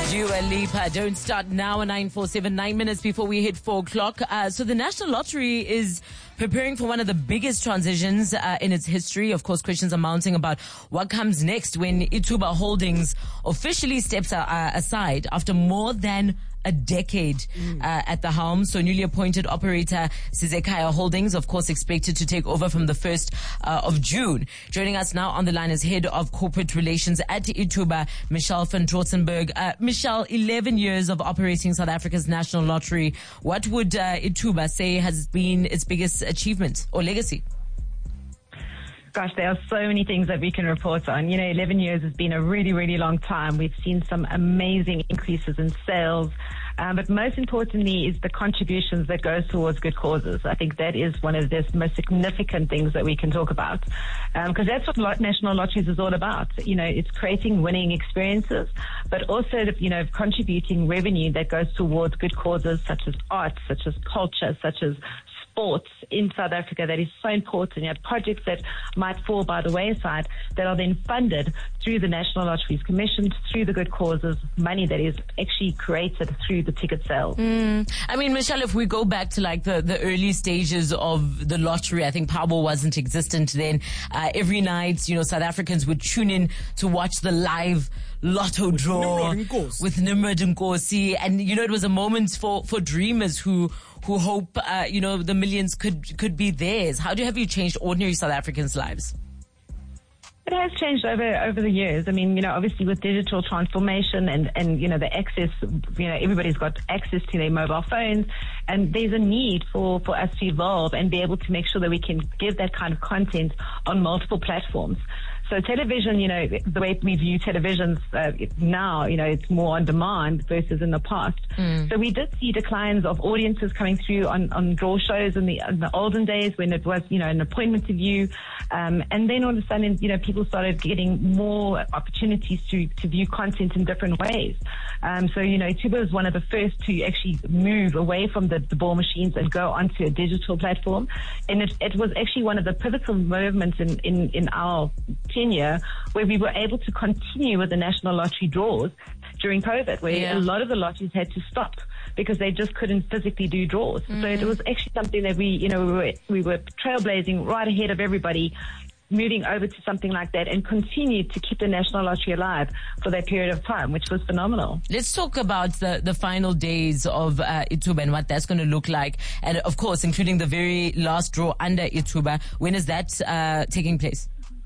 Dua Lipa, Don't Start Now, 9:47, 9 minutes before we hit 4 o'clock. So the National Lottery is preparing for one of the biggest transitions in its history. Of course, questions are mounting about what comes next when Ituba Holdings officially steps aside after more than a decade at the helm. So newly appointed operator Sizekaya Holdings, of course, expected to take over from the 1st of June. Joining us now on the line is Head of Corporate Relations at Ituba, Michelle van Trotzenberg. Michelle, 11 years of operating South Africa's National Lottery. What would Ituba say has been its biggest achievement or legacy? Gosh, there are so many things that we can report on. 11 years has been a really, really long time. We've seen some amazing increases in sales. But most importantly is the contributions that goes towards good causes. I think that is one of the most significant things that we can talk about. Because that's what National Lotteries is all about. It's creating winning experiences, but also, contributing revenue that goes towards good causes such as arts, such as culture, such as sports in South Africa that is so important. Projects that might fall by the wayside that are then funded through the National Lotteries Commission, through the good causes, money that is actually created through the ticket sales. I mean, Michelle, if we go back to like the early stages of the lottery, I think Powerball wasn't existent then. Every night, South Africans would tune in to watch the live lotto draw with Nimrod Nkosi. And, it was a moment for dreamers who hope, the millions could be theirs. How have you changed ordinary South Africans' lives? It has changed over the years. I mean, obviously with digital transformation and the access, everybody's got access to their mobile phones, and there's a need for us to evolve and be able to make sure that we can give that kind of content on multiple platforms. So television, the way we view televisions now, it's more on demand versus in the past. So we did see declines of audiences coming through on draw shows in the olden days when it was, an appointment to view. And then all of a sudden, people started getting more opportunities to view content in different ways. So, Ituba was one of the first to actually move away from the ball machines and go onto a digital platform. And it was actually one of the pivotal moments in our tenure where we were able to continue with the National Lottery draws during COVID, where a lot of the lotteries had to stop because they just couldn't physically do draws. So it was actually something that we were trailblazing right ahead of everybody, moving over to something like that, and continued to keep the National Lottery alive for that period of time, which was phenomenal. Let's talk about the final days of Ituba and what that's going to look like. And of course, including the very last draw under Ituba. When is that taking place?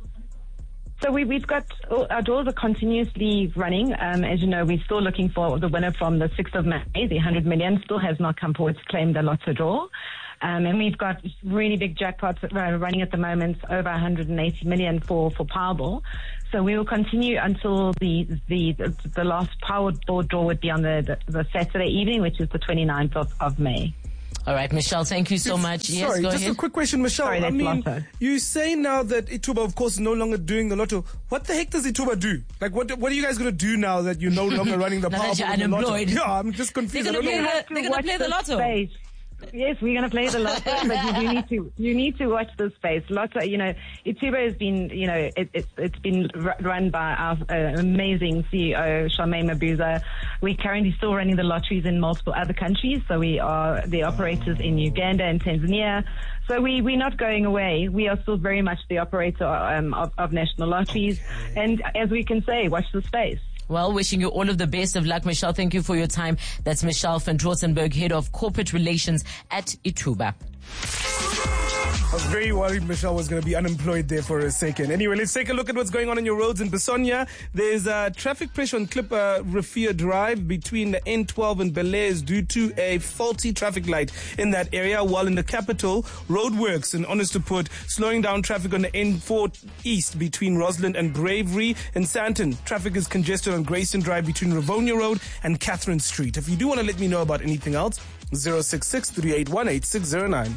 So we've got, our draws are continuously running. As you know, we're still looking for the winner from the 6th of May. The 100 million still has not come forward to claim the lotto draw. And we've got really big jackpots running at the moment, over 180 million for Powerball. So we will continue until the last Powerball draw would be on the Saturday evening, which is the 29th of May. All right, Michelle, thank you so much. Yes, sorry, go just ahead. a quick question, Michelle. Lotto. You say now that Ituba, of course, is no longer doing the lotto. What the heck does Ituba do? Like, what are you guys going to do now that you're no longer running the Now Powerball? that you're unemployed. Yeah, I'm just confused. They're going to play the lotto. Space. Yes, we're going to play the lotto, but you need to watch this space. Lotto, Ituba has been, it's been run by our amazing CEO, Charmaine Mabuza. We're currently still running the lotteries in multiple other countries. So we are the operators in Uganda and Tanzania. So we're not going away. We are still very much the operator of National Lotteries. Okay. And as we can say, watch the space. Well, wishing you all of the best of luck, Michelle. Thank you for your time. That's Michelle van Trotzenberg, Head of Corporate Relations at Ituba. I was very worried Michelle was going to be unemployed there for a second. Anyway, let's take a look at what's going on your roads in Besonia. There's traffic pressure on Clipper Rafia Drive between the N12 and Belair due to a faulty traffic light in that area, while in the capital, roadworks and honest to put, slowing down traffic on the N4 East between Roseland and Bravery. In Sandton, traffic is congested on Grayson Drive between Rivonia Road and Catherine Street. If you do want to let me know about anything else, 066-381-8609.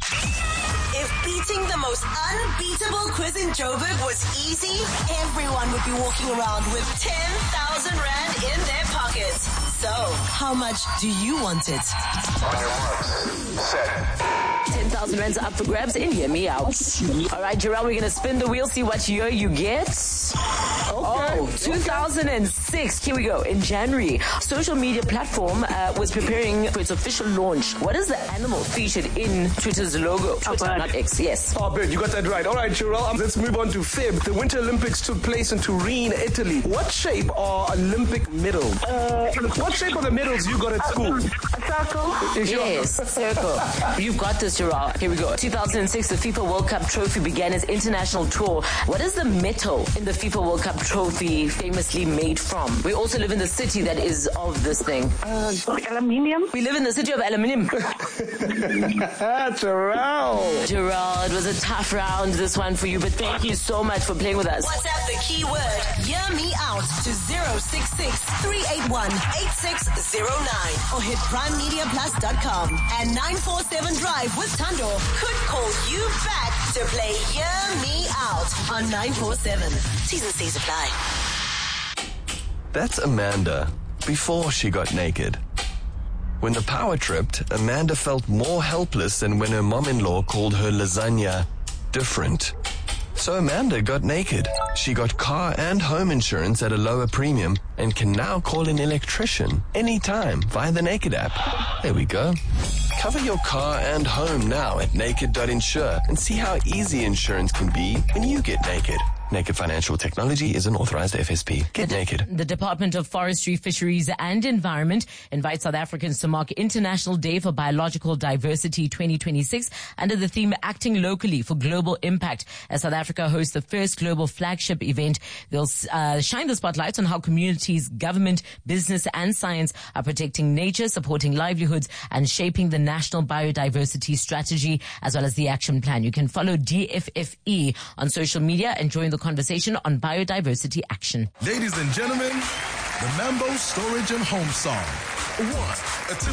If beating the most unbeatable quiz in Joburg was easy, everyone would be walking around with 10,000 Rand in their pockets. So, how much do you want it? On your marks, set. 10,000 Rands up for grabs in Hear Me Out. All right, Jarrell, we're going to spin the wheel, see what year you get. Oh, 2006. 2006, here we go, in January, social media platform was preparing for its official launch. What is the animal featured in Twitter's logo? Twitter, not X, yes. Oh, bird, you got that right. All right, Cheryl, let's move on to Feb. The Winter Olympics took place in Turin, Italy. What shape are Olympic medals? What shape are the medals you got at school? Circle. Yes, circle. You've got this, Cheryl. Here we go. 2006, the FIFA World Cup trophy began its international tour. What is the metal in the FIFA World Cup trophy famously made from? We also live in the city that is of this thing. Aluminium. We live in the city of aluminium. Gerald, it was a tough round, this one for you, but thank you so much for playing with us. WhatsApp the keyword Hear Me Out to 066-381-8609 or hit primemediaplus.com. And 947 Drive with Tando could call you back to play Hear Me Out on 947. Season stays apply. That's Amanda before she got naked. When the power tripped, Amanda felt more helpless than when her mom-in-law called her lasagna different. So Amanda got naked. She got car and home insurance at a lower premium and can now call an electrician anytime via the Naked app. There we go. Cover your car and home now at naked.insure and see how easy insurance can be when you get naked. Naked Financial Technology is an authorized FSP. Get naked. The Department of Forestry, Fisheries and Environment invites South Africans to mark International Day for Biological Diversity 2026 under the theme Acting Locally for Global Impact. As South Africa hosts the first global flagship event, they'll shine the spotlight on how communities, government, business and science are protecting nature, supporting livelihoods and shaping the national biodiversity strategy as well as the action plan. You can follow DFFE on social media and join the conversation on biodiversity action. Ladies and gentlemen, the Mambo Storage and Home Song. 1.